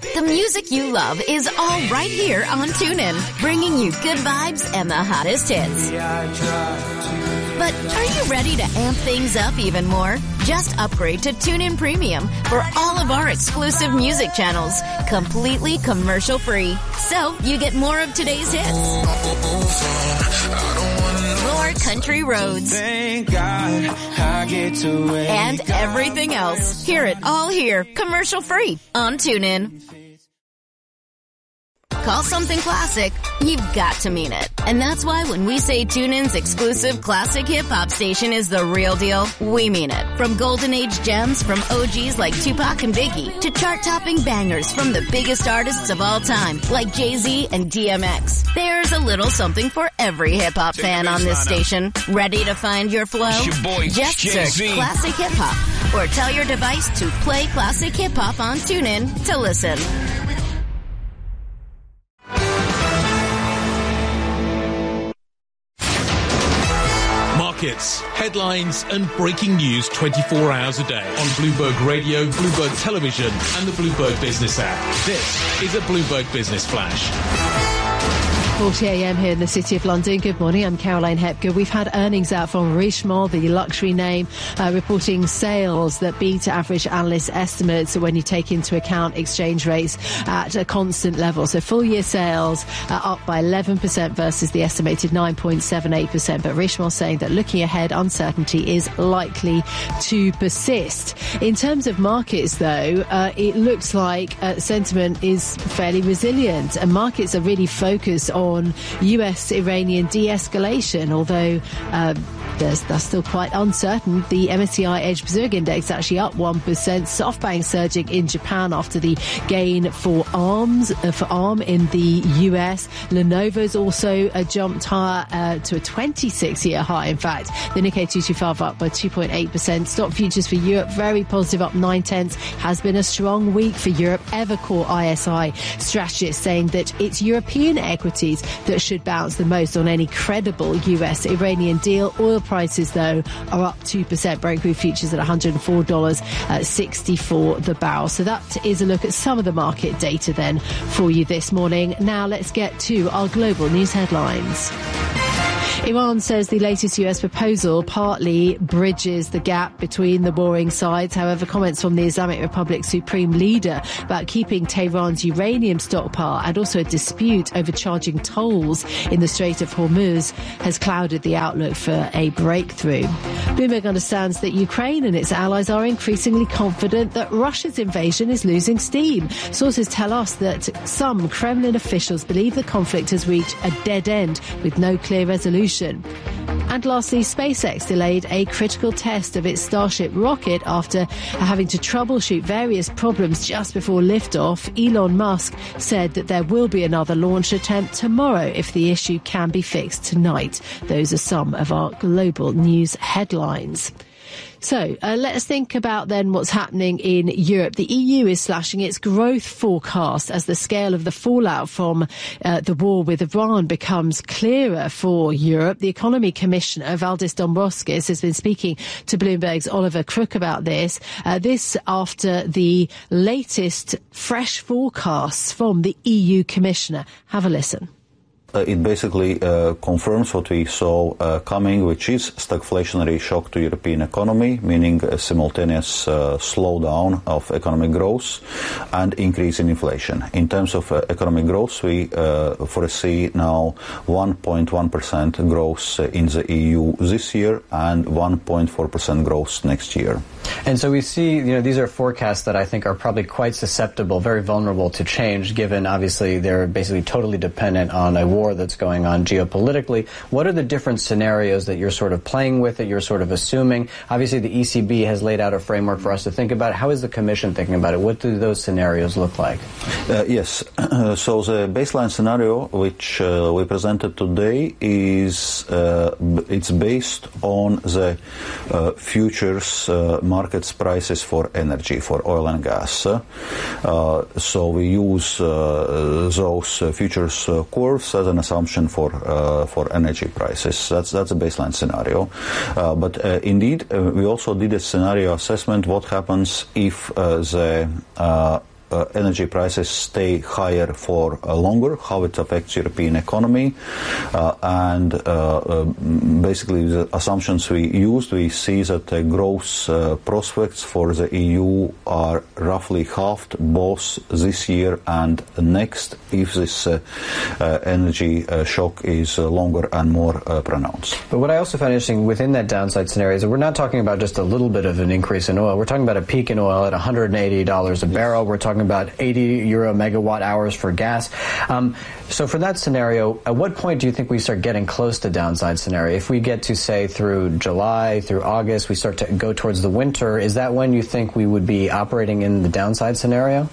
The music you love is all right here on TuneIn, bringing you good vibes and the hottest hits. But are you ready to amp things up even more? Just upgrade to TuneIn Premium for all of our exclusive music channels, completely commercial-free. So you get more of today's hits, more country roads, thank God I get to wake and everything else. Hear it all here, commercial-free on TuneIn. Call something classic, you've got to mean it. And that's why when we say TuneIn's exclusive classic hip-hop station is the real deal, we mean it. From golden age gems from OGs like Tupac and Biggie to chart-topping bangers from the biggest artists of all time like Jay-Z and DMX. There's a little something for every hip-hop fan on this station. Ready to find your flow? Just search Classic Hip-Hop or tell your device to play Classic Hip-Hop on TuneIn to listen. Markets, headlines and breaking news 24 hours a day on Bloomberg Radio, Bloomberg Television and the Bloomberg Business app. This is a Bloomberg Business Flash. 40 a.m. here in the City of London. Good morning, I'm Caroline Hepker. We've had earnings out from Richemont, the luxury name, reporting sales that beat average analyst estimates when you take into account exchange rates at a constant level. So full year sales are up by 11% versus the estimated 9.78%. But Richemont saying that looking ahead, uncertainty is likely to persist. In terms of markets, though, it looks like sentiment is fairly resilient and markets are really focused on US-Iranian de-escalation, although that's still quite uncertain. The MSCI Asia Pacific Index actually up 1%. SoftBank surging in Japan after the gain for ARM in the US. Lenovo's also jumped higher to a 26-year high. In fact, the Nikkei 225 up by 2.8%. Stock futures for Europe very positive, up 0.9. Has been a strong week for Europe. Evercore ISI strategist saying that it's European equities that should bounce the most on any credible US-Iranian deal. Oil prices, though, are up 2%. Brent crude futures at $104.64 the barrel. So that is a look at some of the market data then for you this morning. Now let's get to our global news headlines. Iran says the latest US proposal partly bridges the gap between the warring sides. However, comments from the Islamic Republic's supreme leader about keeping Tehran's uranium stockpile and also a dispute over charging tolls in the Strait of Hormuz has clouded the outlook for a breakthrough. Bloomberg understands that Ukraine and its allies are increasingly confident that Russia's invasion is losing steam. Sources tell us that some Kremlin officials believe the conflict has reached a dead end with no clear resolution. And lastly, SpaceX delayed a critical test of its Starship rocket after having to troubleshoot various problems just before liftoff. Elon Musk said that there will be another launch attempt tomorrow if the issue can be fixed tonight. Those are some of our global news headlines. So let's think about then what's happening in Europe. The EU is slashing its growth forecast as the scale of the fallout from the war with Iran becomes clearer for Europe. The Economy Commissioner, Valdis Dombrovskis, has been speaking to Bloomberg's Oliver Crook about this. This after the latest fresh forecasts from the EU Commissioner. Have a listen. It basically confirms what we saw coming, which is stagflationary shock to European economy, meaning a simultaneous slowdown of economic growth and increase in inflation. In terms of economic growth, we foresee now 1.1% growth in the EU this year and 1.4% growth next year. And so we see, these are forecasts that I think are probably quite susceptible, very vulnerable to change, given obviously they're basically totally dependent on a war that's going on geopolitically. What are the different scenarios that you're sort of playing with, that you're sort of assuming? Obviously, the ECB has laid out a framework for us to think about. How is the Commission thinking about it? What do those scenarios look like? Yes. So the baseline scenario, which we presented today, is it's based on the futures markets prices for energy, for oil and gas. So we use those futures curves as an assumption for energy prices. That's a baseline scenario. But indeed, we also did a scenario assessment. What happens if the energy prices stay higher for longer, how it affects European economy, and basically the assumptions we used, we see that the growth prospects for the EU are roughly halved both this year and next if this energy shock is longer and more pronounced. But what I also found interesting within that downside scenario is that we're not talking about just a little bit of an increase in oil. We're talking about a peak in oil at $180 a barrel. We're talking about 80 euro megawatt hours for gas. So for that scenario, at what point do you think we start getting close to downside scenario? If we get to, say, through July, through August, we start to go towards the winter, is that when you think we would be operating in the downside scenario?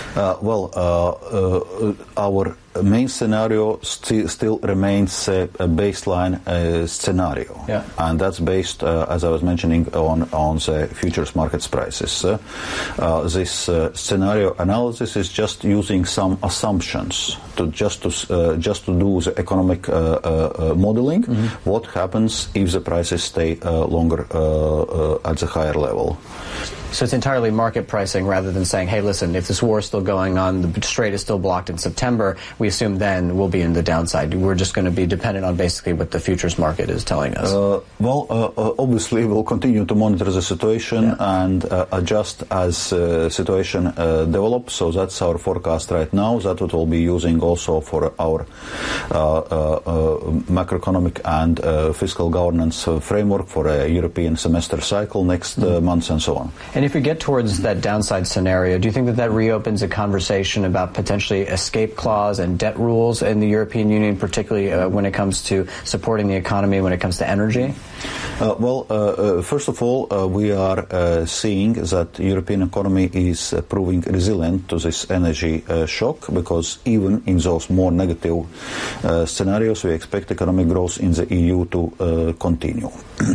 Our main scenario still remains a baseline scenario, and that's based, as I was mentioning, on the futures markets prices. This scenario analysis is just using some assumptions to do the economic modeling. What happens if the prices stay longer at the higher level? So it's entirely market pricing rather than saying, hey, listen, if this war is still going on, the Strait is still blocked in September, we assume then we'll be in the downside. We're just going to be dependent on basically what the futures market is telling us. Obviously we'll continue to monitor the situation and adjust as situation develops. So that's our forecast right now. That what we'll be using also for our macroeconomic and fiscal governance framework for a European semester cycle next months and so on. And if we get towards that downside scenario, do you think that reopens a conversation about potentially escape clause and debt rules in the European Union, particularly when it comes to supporting the economy, when it comes to energy? First of all, we are seeing that the European economy is proving resilient to this energy shock, because even in those more negative scenarios, we expect economic growth in the EU to continue.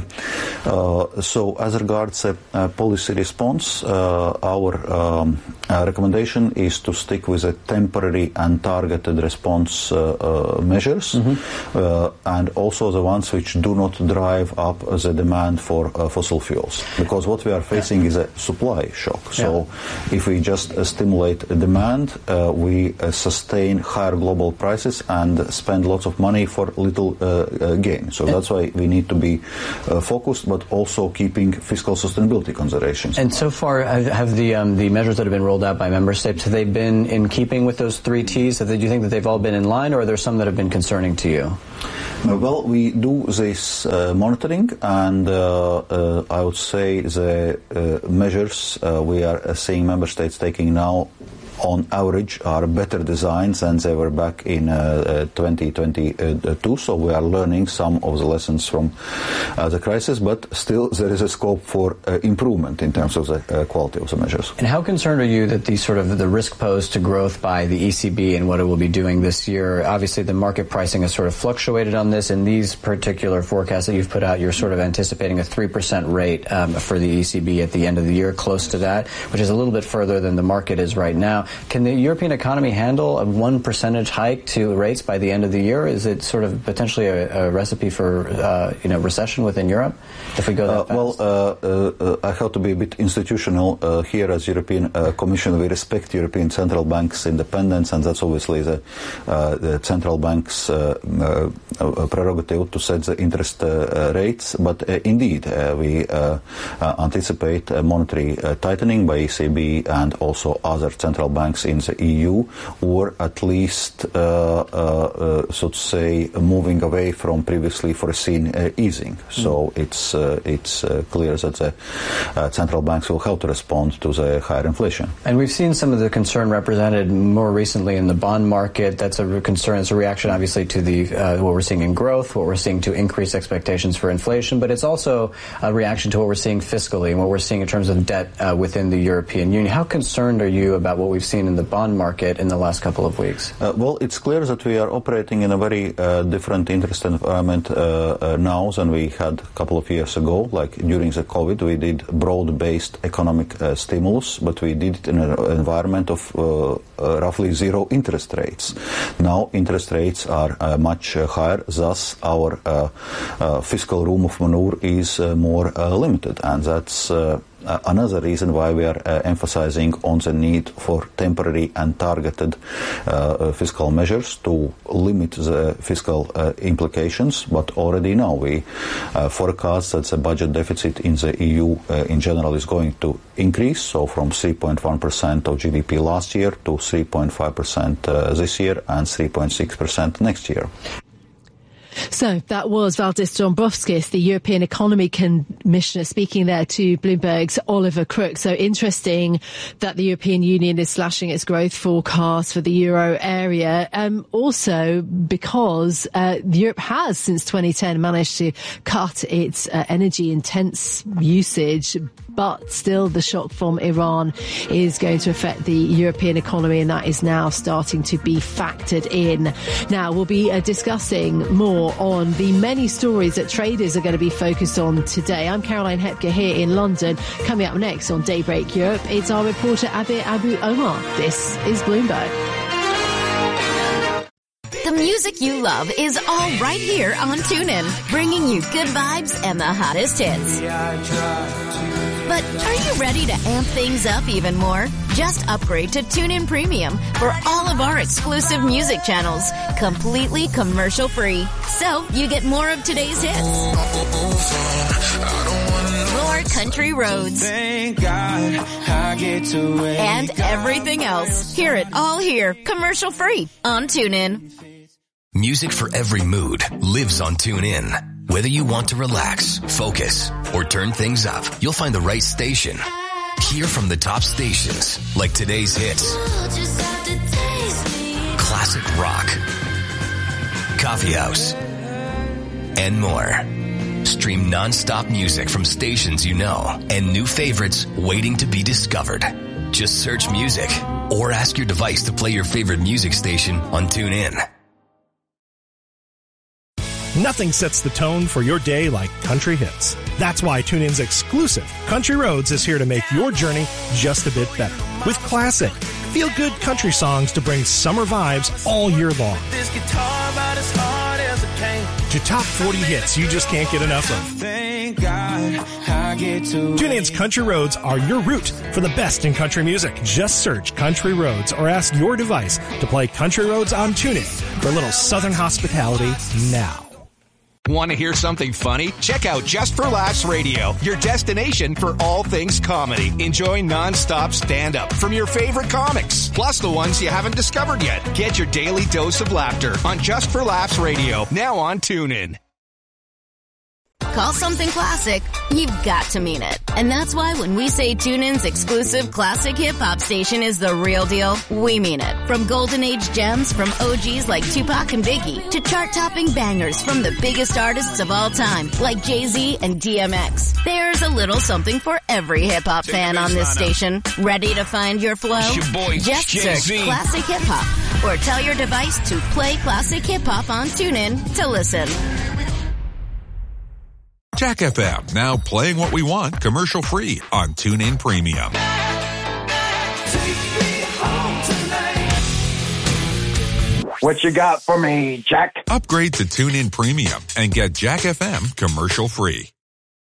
So as regards policy response, our recommendation is to stick with a temporary and targeted response measures, and also the ones which do not drive up the demand for fossil fuels, because what we are facing is a supply shock. So if we just stimulate demand, we sustain higher global prices and spend lots of money for little gain. So that's why we need to be focused, but also keeping fiscal sustainability considerations. And so far, have the measures that have been rolled out by member states, have they been in keeping with those three T's? Do you think that they've all been in line, or are there some that have been concerning to you? Well, we do this monitoring, and I would say the measures we are seeing member states taking now on average are better designs than they were back in 2022. So we are learning some of the lessons from the crisis, but still there is a scope for improvement in terms of the quality of the measures. And how concerned are you that the risk posed to growth by the ECB and what it will be doing this year? Obviously, the market pricing has sort of fluctuated on this. In these particular forecasts that you've put out, you're sort of anticipating a 3% rate for the ECB at the end of the year, close to that, which is a little bit further than the market is right now. Can the European economy handle a 1% hike to rates by the end of the year? Is it sort of potentially a recipe for recession within Europe if we go that fast? I have to be a bit institutional here as European Commission. We respect European Central Bank's independence, and that's obviously the Central Bank's prerogative to set the interest rates. But indeed, we anticipate monetary tightening by ECB and also other central banks in the EU, or at least, so to say, moving away from previously foreseen easing. So it's clear that the central banks will have to respond to the higher inflation. And we've seen some of the concern represented more recently in the bond market. That's a concern. It's a reaction, obviously, to the what we're seeing in growth, what we're seeing to increased expectations for inflation, but it's also a reaction to what we're seeing fiscally and what we're seeing in terms of debt within the European Union. How concerned are you about what we've seen in the bond market in the last couple of weeks? Well, it's clear that we are operating in a very different interest environment now than we had a couple of years ago. Like during the COVID, we did broad-based economic stimulus, but we did it in an environment of roughly zero interest rates. Now interest rates are much higher, thus our fiscal room of maneuver is more limited, and that's another reason why we are emphasizing on the need for temporary and targeted fiscal measures to limit the fiscal implications. But already now we forecast that the budget deficit in the EU in general is going to increase, so from 3.1% of GDP last year to 3.5% this year and 3.6% next year. So that was Valdis Dombrovskis, the European Economy Commissioner, speaking there to Bloomberg's Oliver Crook. So interesting that the European Union is slashing its growth forecast for the euro area. Also because Europe has, since 2010, managed to cut its energy-intense usage, but still the shock from Iran is going to affect the European economy, and that is now starting to be factored in. Now, we'll be discussing more on the many stories that traders are going to be focused on today. I'm Caroline Hepker here in London. Coming up next on Daybreak Europe, it's our reporter Abir Abu Omar. This is Bloomberg. The music you love is all right here on TuneIn, bringing you good vibes and the hottest hits. But are you ready to amp things up even more? Just upgrade to TuneIn Premium for all of our exclusive music channels, completely commercial-free. So you get more of today's hits, more country roads, and everything else. Hear it all here, commercial-free on TuneIn. Music for every mood lives on TuneIn. Whether you want to relax, focus, or turn things up, you'll find the right station. Hear from the top stations, like today's hits, classic rock, coffee house, and more. Stream non-stop music from stations you know and new favorites waiting to be discovered. Just search music or ask your device to play your favorite music station on TuneIn. Nothing sets the tone for your day like country hits. That's why TuneIn's exclusive Country Roads is here to make your journey just a bit better. With classic, feel-good country songs to bring summer vibes all year long. To top 40 hits you just can't get enough of. TuneIn's Country Roads are your route for the best in country music. Just search Country Roads or ask your device to play Country Roads on TuneIn for a little Southern hospitality now. Want to hear something funny? Check out Just for Laughs Radio, your destination for all things comedy. Enjoy non-stop stand-up from your favorite comics, plus the ones you haven't discovered yet. Get your daily dose of laughter on Just for Laughs Radio, now on TuneIn. Call something classic, you've got to mean it. And that's why when we say TuneIn's exclusive classic hip-hop station is the real deal, we mean it. From golden age gems from OGs like Tupac and Biggie to chart-topping bangers from the biggest artists of all time like Jay-Z and DMX. There's a little something for every hip-hop fan on this station. Ready to find your flow? Just search classic hip-hop or tell your device to play classic hip-hop on TuneIn to listen. Jack FM, now playing what we want commercial-free on TuneIn Premium. What you got for me, Jack? Upgrade to TuneIn Premium and get Jack FM commercial-free.